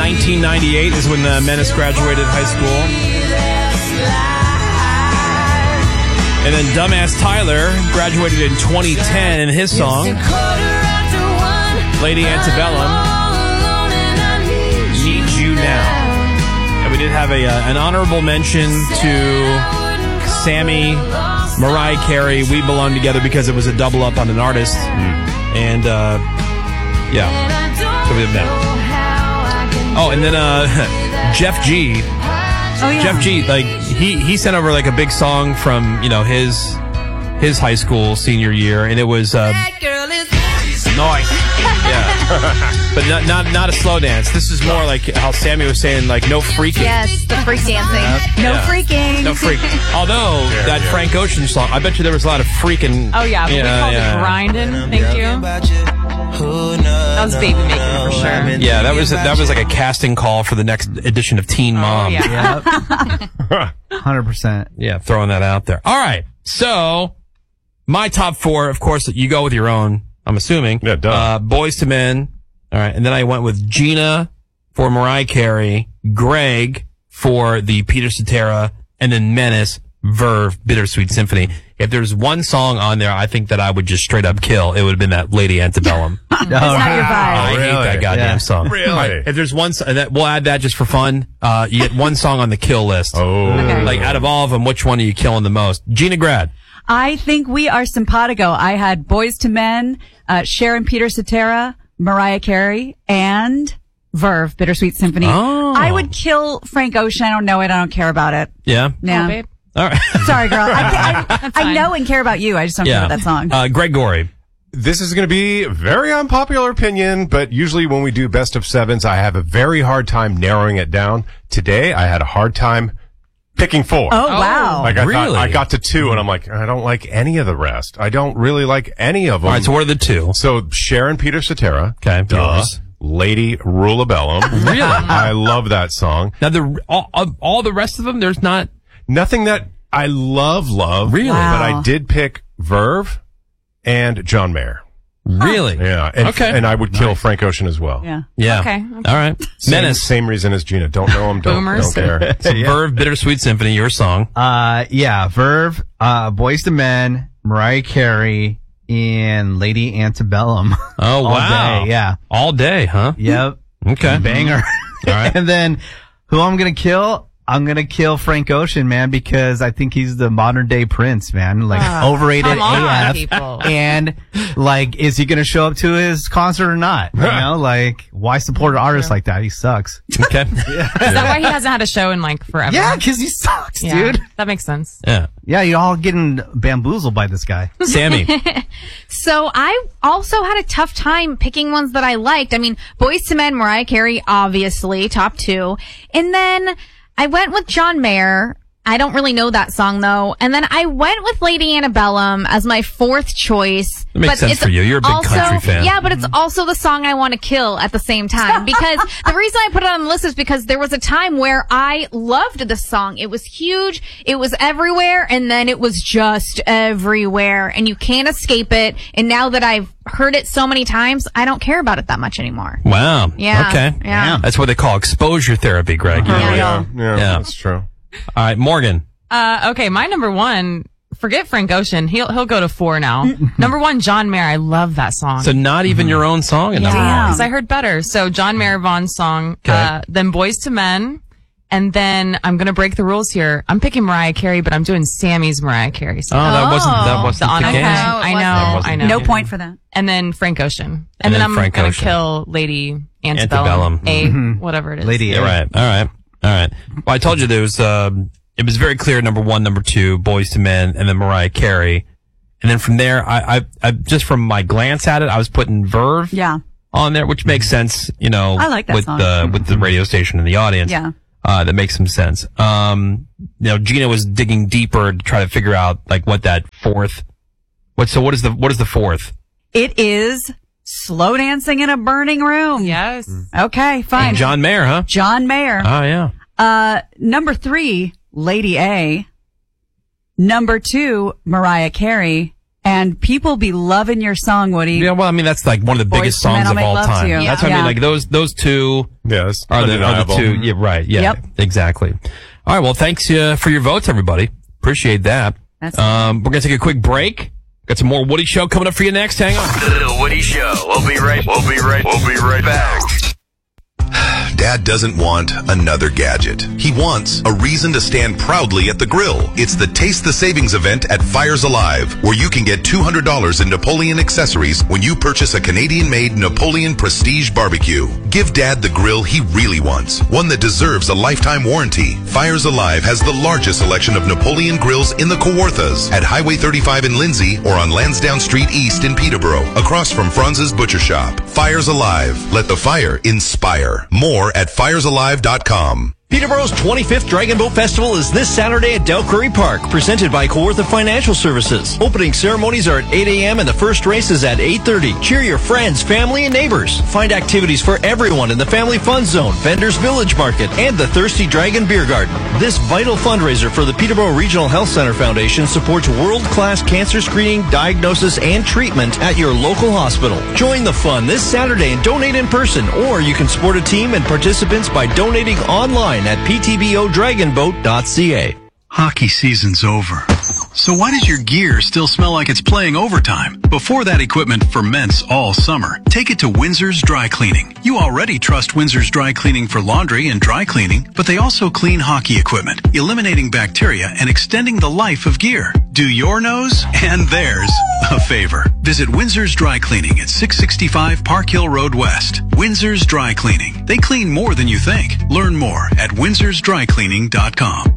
1998 is when Menace graduated high school. And then Dumbass Tyler graduated in 2010 in his song, Lady Antebellum, Need You Now. And we did have an honorable mention to Sammy, Mariah Carey, We Belong Together, because it was a double up on an artist. And, yeah. So we have that. Oh, and then Jeff G. Oh, yeah. Jeff G, like, he sent over, like, a big song from, you know, his high school senior year, and it was, nice. Yeah. But not a slow dance. This is more like how Sammy was saying, like, no freaking. Yes, the freak dancing. No freaking. No freaking. Although, that Frank Ocean song, I bet you there was a lot of freaking. Oh, yeah, but we called it grinding. Thank you. That was baby making for sure. Yeah, that was like a casting call for the next edition of Teen Mom. Yeah. 100%. Yeah, throwing that out there. All right, so my top four, of course, you go with your own, I'm assuming. Yeah, duh. Boys to Men. All right, and then I went with Gina for Mariah Carey, Greg for the Peter Cetera, and then Menace, Verve, Bittersweet Symphony. If there's one song on there I think that I would just straight up kill, it would have been that Lady Antebellum. That's not your vibe. I hate that goddamn song. Really? All right, if there's one, we'll add that just for fun. You get one song on the kill list. Oh. Okay. Like, out of all of them, which one are you killing the most? Gina Grad. I think we are simpatico. I had Boys to Men, Sharon Peter Cetera, Mariah Carey, and Verve, Bittersweet Symphony. Oh. I would kill Frank Ocean. I don't know it. I don't care about it. Yeah? Yeah. Oh, babe. All right. Sorry, girl. I know and care about you. I just don't care about that song. Greg Gorey. This is going to be a very unpopular opinion, but usually when we do best of sevens, I have a very hard time narrowing it down. Today, I had a hard time picking four. Oh, wow. Like, I Really? thought I got to two, and I'm like, I don't like any of the rest. I don't really like any of them. All right, so what are the two? So Sharon Peter Cetera. Okay. Duh. Yours. Lady Rulabellum. Really? I love that song. Now, all the rest of them, there's not... Nothing that I love, Really? Wow. but I did pick Verve and John Mayer. Really? Yeah. And, Okay. And I would kill Frank Ocean as well. Yeah. Yeah. Okay. All right. Menace. Same reason as Gina. Don't know him. Don't Boomers. care. So Verve, Bittersweet Symphony, your song. Yeah, Verve, Boys to Men, Mariah Carey, and Lady Antebellum. Oh, All wow. day, yeah. All day, huh? Yep. Okay. Banger. All right. And then who I'm going to kill? I'm going to kill Frank Ocean, man, because I think he's the modern day Prince, man. Like, overrated come on, AF. people. And, like, is he going to show up to his concert or not? You know, like, why support an artist like that? He sucks. Okay. Is that why he hasn't had a show in like forever? Yeah, because he sucks, Yeah, dude. that makes sense. Yeah. Yeah, you're all getting bamboozled by this guy. Sammy. So I also had a tough time picking ones that I liked. I mean, Boys to Men, Mariah Carey, obviously, top two. And then I went with John Mayer. I don't really know that song though. And then I went with Lady Antebellum as my fourth choice. That makes sense it's for you. You're a big also, country fan. Yeah, but it's also the song I want to kill at the same time. Because the reason I put it on the list is because there was a time where I loved the song. It was huge. It was everywhere. And then it was just everywhere. And you can't escape it. And now that I've heard it so many times, I don't care about it that much anymore. Wow. Yeah. Okay. Yeah. That's what they call exposure therapy, Greg. Yeah. Yeah, that's true. All right, Morgan. Okay, my number one, forget Frank Ocean. He'll go to 4 now. Number one, John Mayer. I love that song. So not even your own song? Yeah, because I heard better. So John Mayer Vaughn's song, Okay. then Boys to Men, and then I'm gonna break the rules here. I'm picking Mariah Carey, but I'm doing Sammy's Mariah Carey song. Oh, that wasn't The the Honor game. Cast. No, it I know. No point for that. And then Frank Ocean. And then then I'm Frank gonna Ocean. kill Lady Antebellum. Antebellum. Whatever it is. Lady Yeah, right. All right. All right. Well, I told you there was, it was very clear, number one, number two, Boys to Men, and then Mariah Carey. And then from there, I just from my glance at it, I was putting Verve Yeah. on there, which makes sense, you know, I like that with song. with the radio station and the audience. Yeah. That makes some sense. You know, Gina was digging deeper to try to figure out like what that fourth. What is the fourth? It is Slow Dancing in a Burning Room. Yes. Okay, fine. And John Mayer, huh? John Mayer. Oh yeah. Number 3, Lady A. Number 2, Mariah Carey. And people be loving your song, Woody. Yeah, well, I mean, that's like one of the biggest Boyz II Men, songs I'll of Make all Love to time. You. That's what I Yeah. mean. Like those two Yes. are the two. Yeah, right. Yeah, Yep. exactly. All right. Well, thanks for your votes, everybody. Appreciate that. That's We're gonna take a quick break. Got some more Woody Show coming up for you next. Hang on. The Woody Show. We'll be right back. Dad doesn't want another gadget. He wants a reason to stand proudly at the grill. It's the Taste the Savings event at Fires Alive, where you can get $200 in Napoleon accessories when you purchase a Canadian-made Napoleon Prestige barbecue. Give Dad the grill he really wants, one that deserves a lifetime warranty. Fires Alive has the largest selection of Napoleon grills in the Kawarthas at Highway 35 in Lindsay or on Lansdowne Street East in Peterborough, across from Franz's Butcher Shop. Fires Alive. Let the fire inspire. More at firesalive.com. Peterborough's 25th Dragon Boat Festival is this Saturday at Del Curry Park, presented by Kawartha Financial Services. Opening ceremonies are at 8 a.m. and the first race is at 8:30. Cheer your friends, family, and neighbors. Find activities for everyone in the Family Fun Zone, Vendors Village Market, and the Thirsty Dragon Beer Garden. This vital fundraiser for the Peterborough Regional Health Center Foundation supports world-class cancer screening, diagnosis, and treatment at your local hospital. Join the fun this Saturday and donate in person, or you can support a team and participants by donating online at ptbodragonboat.ca. Hockey season's over. So why does your gear still smell like it's playing overtime? Before that equipment ferments all summer, take it to Windsor's Dry Cleaning. You already trust Windsor's Dry Cleaning for laundry and dry cleaning, but they also clean hockey equipment, eliminating bacteria and extending the life of gear. Do your nose and theirs a favor. Visit Windsor's Dry Cleaning at 665 Park Hill Road West. Windsor's Dry Cleaning. They clean more than you think. Learn more at windsorsdrycleaning.com.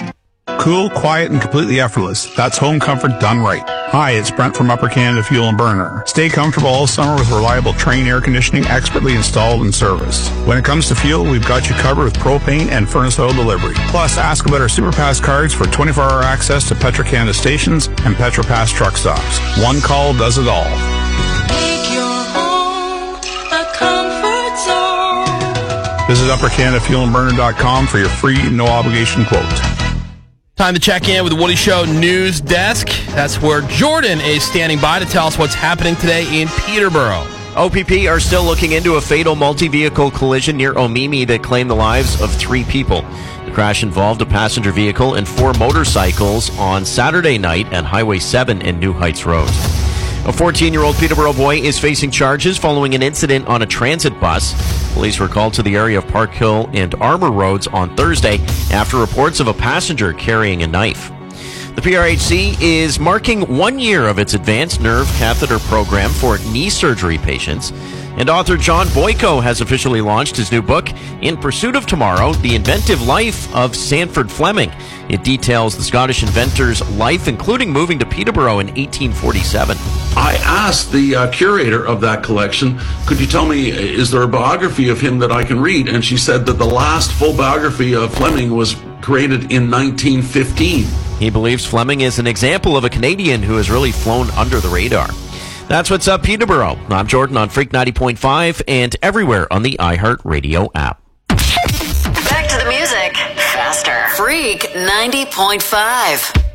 Cool, quiet, and completely effortless. That's home comfort done right. Hi, it's Brent from Upper Canada Fuel and Burner. Stay comfortable all summer with reliable Trane air conditioning expertly installed and serviced. When it comes to fuel, we've got you covered with propane and furnace oil delivery. Plus, ask about our SuperPass cards for 24-hour access to Petro-Canada stations and PetroPass truck stops. One call does it all. Make your home a comfort zone. Visit UpperCanadaFuelandBurner.com for your free, no-obligation quote. Time to check in with the Woody Show News Desk. That's where Jordan is standing by to tell us what's happening today in Peterborough. OPP are still looking into a fatal multi-vehicle collision near Omemee that claimed the lives of 3 people. The crash involved a passenger vehicle and 4 motorcycles on Saturday night at Highway 7 and New Heights Road. A 14-year-old Peterborough boy is facing charges following an incident on a transit bus. Police were called to the area of Park Hill and Armour Roads on Thursday after reports of a passenger carrying a knife. The PRHC is marking 1 year of its advanced nerve catheter program for knee surgery patients. And author John Boyko has officially launched his new book, In Pursuit of Tomorrow, The Inventive Life of Sandford Fleming. It details the Scottish inventor's life, including moving to Peterborough in 1847. I asked the curator of that collection, could you tell me, is there a biography of him that I can read? And she said that the last full biography of Fleming was created in 1915. He believes Fleming is an example of a Canadian who has really flown under the radar. That's what's up, Peterborough. I'm Jordan on Freak 90.5 and everywhere on the iHeartRadio app. Back to the music. Faster. Freak 90.5.